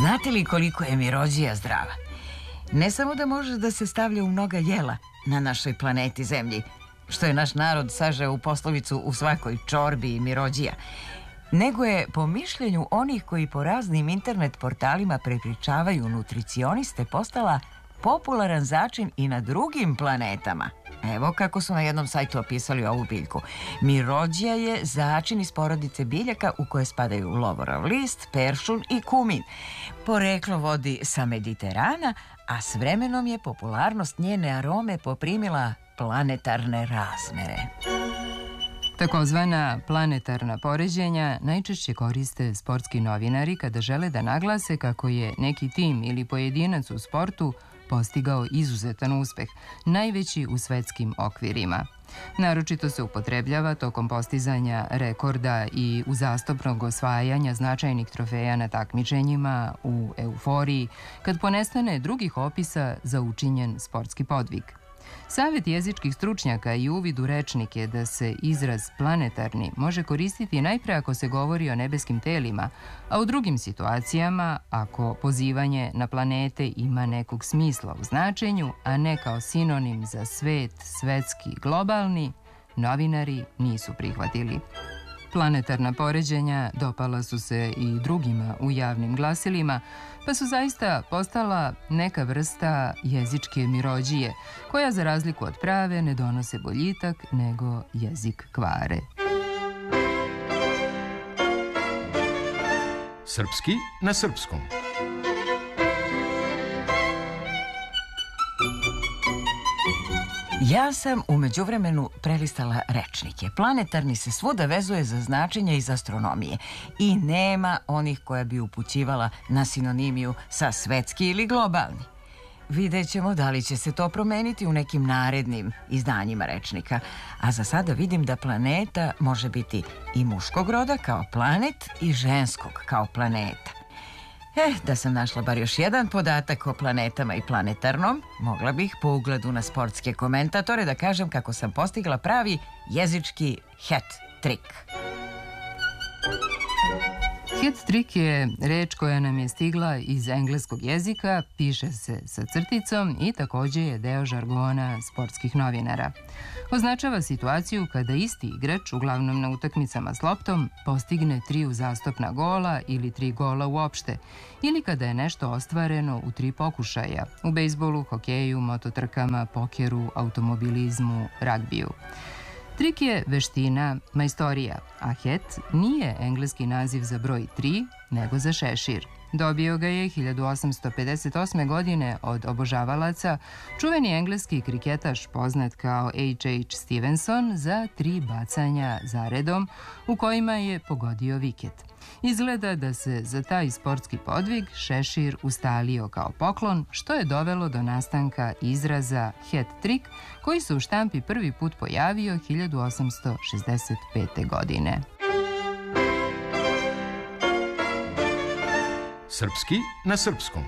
Znate li koliko je mirođija zdrava? Ne samo da može da se stavlja u mnoga jela na našoj planeti Zemlji, što je naš narod sažeo u poslovicu u svakoj čorbi i mirođija, nego je, po mišljenju onih koji po raznim internet portalima prepričavaju nutricioniste, postala popularan začin i na drugim planetama. Evo kako su na jednom sajtu opisali ovu biljku. Mirođija je začin iz porodice biljaka u koje spadaju lovorov list, peršun i kumin. Poreklo vodi sa Mediterana, a s vremenom je popularnost njene arome poprimila planetarne razmere. Takozvana planetarna poređenja najčešće koriste sportski novinari kada žele da naglase kako je neki tim ili pojedinac u sportu postigao izuzetan uspeh, najveći u svetskim okvirima. Naročito se upotrebljava tokom postizanja rekorda i uzastopnog osvajanja značajnih trofeja na takmičenjima, u euforiji, kad ponestane drugih opisa za učinjen sportski podvig. Savet jezičkih stručnjaka i uvid u rečnik je da se izraz planetarni može koristiti najpre ako se govori o nebeskim telima, a u drugim situacijama ako pozivanje na planete ima nekog smisla u značenju, a ne kao sinonim za svet, svetski, globalni, novinari nisu prihvatili. Planetarna poređenja dopala su se i drugima u javnim glasilima, pa su zaista postala neka vrsta jezičke mirođije, koja za razliku od prave ne donose boljitak, nego jezik kvare. Srpski na srpskom. Ja sam u međuvremenu prelistala rečnike. Planetarni se svuda vezuje za značenje iz astronomije i nema onih koja bi upućivala na sinonimiju sa svetski ili globalni. Vidjet ćemo da li će se to promeniti u nekim narednim izdanjima rečnika. A za sada vidim da planeta može biti i muškog roda kao planet i ženskog kao planeta. Da sam našla bar još jedan podatak o planetama i planetarnom, mogla bih po ugledu na sportske komentatore da kažem kako sam postigla pravi jezički hat-trick. Hat-trick je reč koja nam je stigla iz engleskog jezika, piše se sa crticom i također je deo žargona sportskih novinara. Označava situaciju kada isti igrač, uglavnom na utakmicama s loptom, postigne 3 uzastopna gola ili 3 gola uopšte, ili kada je nešto ostvareno u 3 pokušaja, u bejsbolu, hokeju, mototrkama, pokeru, automobilizmu, ragbiju. Trik je veština, majstorija, a hat nije engleski naziv za broj 3, nego za šešir. Dobio ga je 1858. godine od obožavalaca čuveni engleski kriketaš poznat kao H.H. Stevenson za 3 bacanja zaredom u kojima je pogodio viket. Izgleda da se za taj sportski podvig šešir ustalio kao poklon, što je dovelo do nastanka izraza hat-trick, koji se u štampi prvi put pojavio 1865. godine. Srpski na srpskom.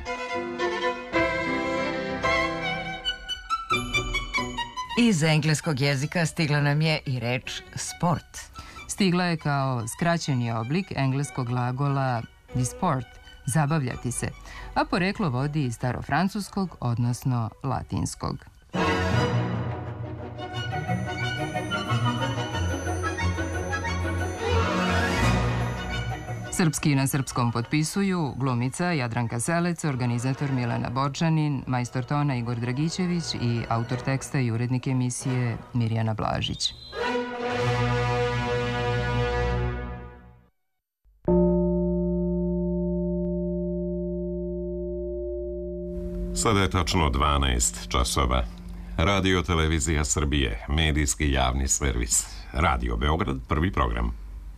Iz engleskog jezika stigla nam je i reč sport. Stigla je kao skraćeni oblik engleskog glagola disport, zabavljati se, a poreklo vodi iz starofrancuskog, odnosno latinskog. Srpski na srpskom potpisuju glumica Jadranka Selec, organizator Milena Borčanin, majstor tona Igor Dragićević i autor teksta i urednik emisije Mirjana Blažić. Sada je tačno 12 časova. Radio Televizija Srbije, medijski javni servis. Radio Beograd, prvi program.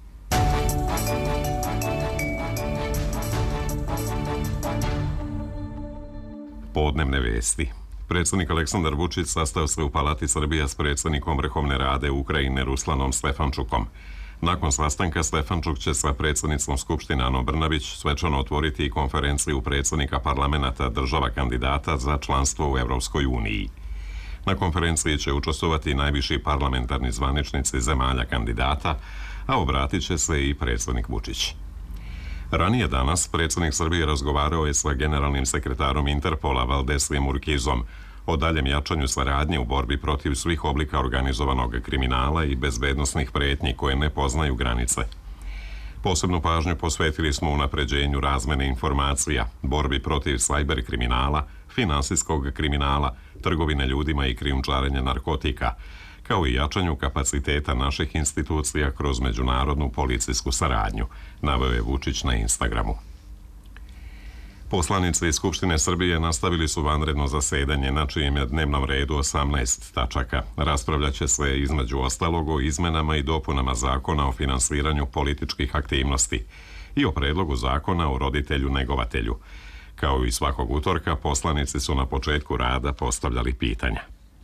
Podnevne vesti. Predsjednik Aleksandar Vučić sastao se u Palati Srbija s predsjednikom Vrhovne Rade Ukrajine Ruslanom Stefančukom. Nakon sastanka Stefančuk će sa predsjednicom Skupštine Anom Brnabić svečano otvoriti konferenciju predsjednika parlamenta država kandidata za članstvo u Evropskoj uniji. Na konferenciji će učestvovati najviši parlamentarni zvaničnici zemalja kandidata, a obratit će se i predsjednik Vučić. Ranije danas predsjednik Srbije razgovarao je sa generalnim sekretarom Interpola Valdesijem Urkizom o daljem jačanju saradnje u borbi protiv svih oblika organizovanog kriminala i bezbednosnih prijetnji koje ne poznaju granice. Posebnu pažnju posvetili smo unapređenju razmene informacija, borbi protiv sajber kriminala, finansijskog kriminala, trgovine ljudima i krijumčarenja narkotika, kao i jačanju kapaciteta naših institucija kroz međunarodnu policijsku saradnju, naveo je Vučić na Instagramu. Poslanici iz Skupštine Srbije nastavili su vanredno zasedanje, na čijem je dnevnom redu 18 tačaka. Raspravljaće se između ostalog o izmenama i dopunama zakona o finansiranju političkih aktivnosti i o predlogu zakona o roditelju negovatelju. Kao i svakog utorka, poslanici su na početku rada postavljali pitanja.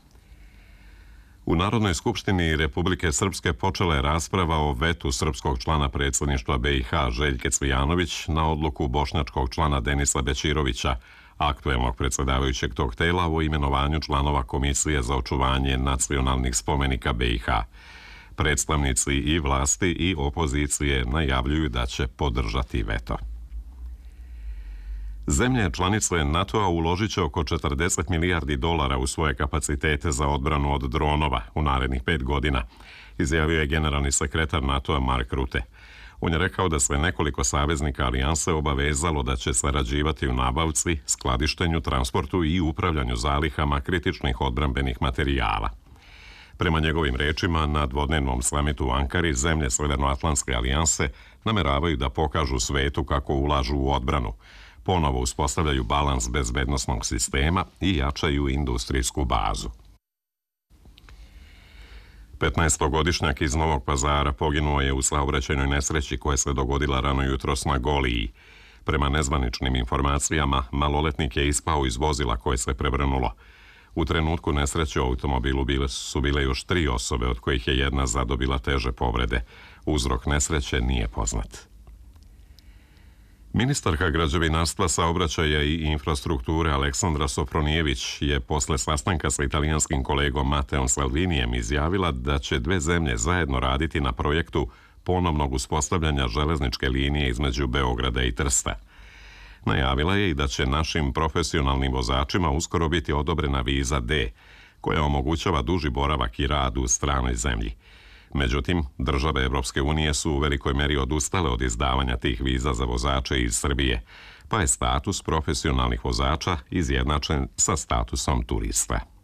U Narodnoj skupštini Republike Srpske počela je rasprava o vetu srpskog člana predsjedništva BiH Željke Cvijanović na odluku bošnjačkog člana Denisa Bećirovića, aktuelnog predsjedavajućeg tog tela, o imenovanju članova Komisije za očuvanje nacionalnih spomenika BiH. Predstavnici i vlasti i opozicije najavljuju da će podržati veto. Zemlje članice NATO-a uložit će oko 40 milijardi dolara u svoje kapacitete za odbranu od dronova u narednih 5 godina, izjavio je generalni sekretar NATO-a Mark Rutte. On je rekao da se nekoliko saveznika alijanse obavezalo da će sarađivati u nabavci, skladištenju, transportu i upravljanju zalihama kritičnih odbrambenih materijala. Prema njegovim rečima, na dvodnevnom samitu u Ankari zemlje Severnoatlantske alijanse nameravaju da pokažu svetu kako ulažu u odbranu, ponovo uspostavljaju balans bezbednosnog sistema i jačaju industrijsku bazu. 15-godišnjak iz Novog Pazara poginuo je u saobraćajnoj nesreći koja se dogodila rano jutros na Goliji. Prema nezvaničnim informacijama, maloletnik je ispao iz vozila koje se prevrnulo. U trenutku nesreće u automobilu su bile još 3 osobe, od kojih je jedna zadobila teže povrede. Uzrok nesreće nije poznat. Ministarka građevinarstva, saobraćaja i infrastrukture Aleksandra Sofronijević je posle sastanka sa italijanskim kolegom Mateom Salvinijem izjavila da će dve zemlje zajedno raditi na projektu ponovnog uspostavljanja železničke linije između Beograda i Trsta. Najavila je i da će našim profesionalnim vozačima uskoro biti odobrena viza D, koja omogućava duži boravak i rad u stranoj zemlji. Međutim, države Evropske unije su u velikoj meri odustale od izdavanja tih viza za vozače iz Srbije, pa je status profesionalnih vozača izjednačen sa statusom turista.